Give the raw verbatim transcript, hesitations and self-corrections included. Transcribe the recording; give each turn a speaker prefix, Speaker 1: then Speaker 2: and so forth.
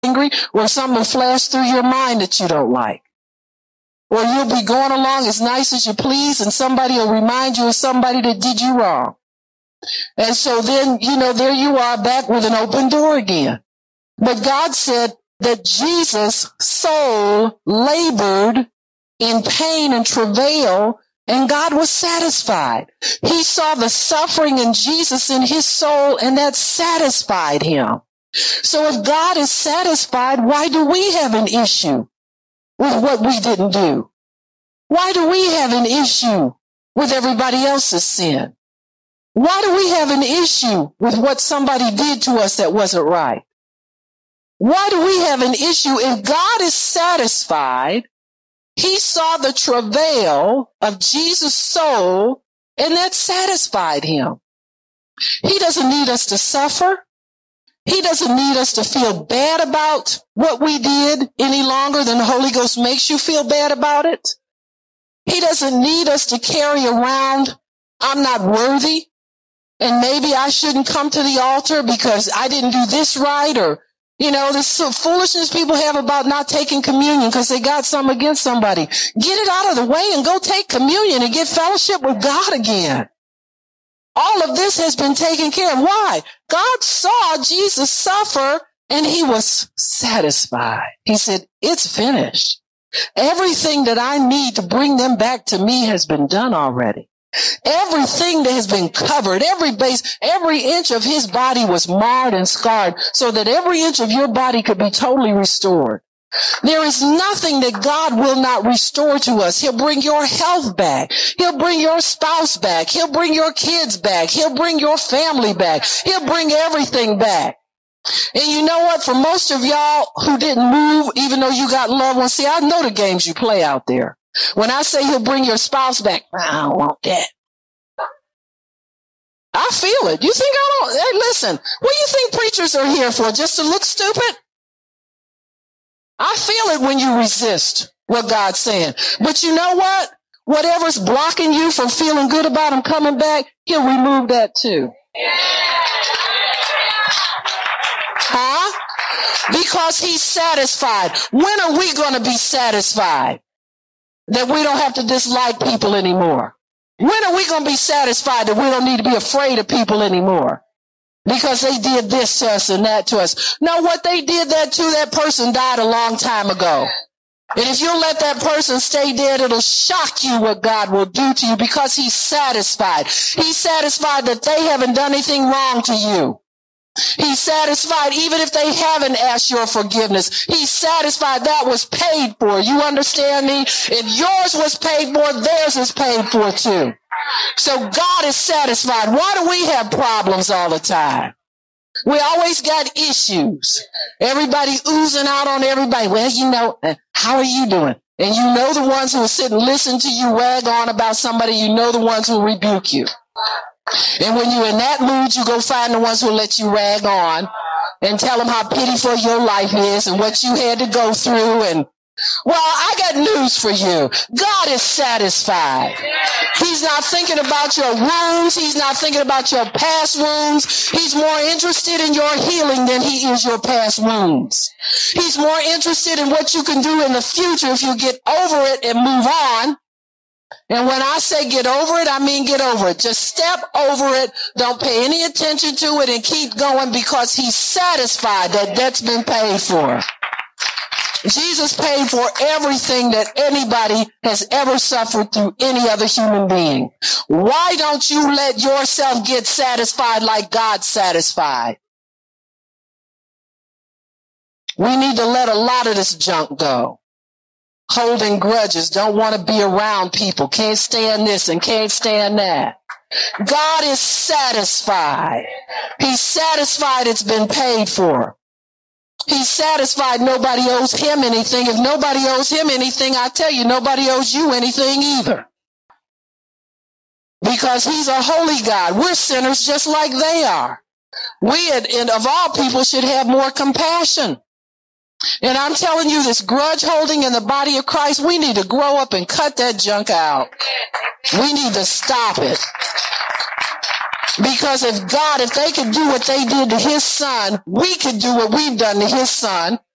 Speaker 1: angry, or something will flash through your mind that you don't like. Or you'll be going along as nice as you please, and somebody will remind you of somebody that did you wrong. And so then, you know, there you are back with an open door again. But God said that Jesus' soul labored in pain and travail, and God was satisfied. He saw the suffering in Jesus in his soul, and that satisfied him. So if God is satisfied, why do we have an issue with what we didn't do? Why do we have an issue with everybody else's sin? Why do we have an issue with what somebody did to us that wasn't right? Why do we have an issue? If God is satisfied, he saw the travail of Jesus' soul, and that satisfied him. He doesn't need us to suffer. He doesn't need us to feel bad about what we did any longer than the Holy Ghost makes you feel bad about it. He doesn't need us to carry around, I'm not worthy, and maybe I shouldn't come to the altar because I didn't do this right, or, you know, this foolishness people have about not taking communion because they got something against somebody. Get it out of the way and go take communion and get fellowship with God again. All of this has been taken care of. Why? God saw Jesus suffer and he was satisfied. He said, it's finished. Everything that I need to bring them back to me has been done already. Everything that has been covered, every base, every inch of his body was marred and scarred so that every inch of your body could be totally restored. There is nothing that God will not restore to us. He'll bring your health back. He'll bring your spouse back. He'll bring your kids back. He'll bring your family back. He'll bring everything back. And you know what? For most of y'all who didn't move, even though you got loved ones, see, I know the games you play out there. When I say he'll bring your spouse back, I don't want that. I feel it. You think I don't? Hey, listen, what do you think preachers are here for? Just to look stupid? I feel it when you resist what God's saying. But you know what? Whatever's blocking you from feeling good about him coming back, he'll remove that too. Huh? Because he's satisfied. When are we going to be satisfied that we don't have to dislike people anymore? When are we going to be satisfied that we don't need to be afraid of people anymore? Because they did this to us and that to us. No, what they did that to, that person died a long time ago. And if you let that person stay dead, it'll shock you what God will do to you because he's satisfied. He's satisfied that they haven't done anything wrong to you. He's satisfied even if they haven't asked your forgiveness. He's satisfied that was paid for. You understand me? If yours was paid for, theirs is paid for too. So God is satisfied. Why do we have problems all the time? We always got issues. Everybody oozing out on everybody. Well, you know, how are you doing? And you know the ones who will sit and listen to you rag on about somebody. You know the ones who will rebuke you. And when you're in that mood, you go find the ones who will let you rag on and tell them how pitiful your life is and what you had to go through. And well, I got news for you. God is satisfied. He's not thinking about your wounds. He's not thinking about your past wounds. He's more interested in your healing than he is your past wounds. He's more interested in what you can do in the future if you get over it and move on. And when I say get over it, I mean get over it. Just step over it. Don't pay any attention to it and keep going because he's satisfied that debt's been paid for. Jesus paid for everything that anybody has ever suffered through any other human being. Why don't you let yourself get satisfied like God's satisfied? We need to let a lot of this junk go. Holding grudges, don't want to be around people, can't stand this and can't stand that. God is satisfied. He's satisfied it's been paid for. He's satisfied nobody owes him anything. If nobody owes him anything, I tell you, nobody owes you anything either. Because he's a holy God. We're sinners just like they are. We, and of all people, should have more compassion. And I'm telling you, this grudge holding in the body of Christ, we need to grow up and cut that junk out. We need to stop it. Because if God, if they could do what they did to his son, we could do what we've done to his son.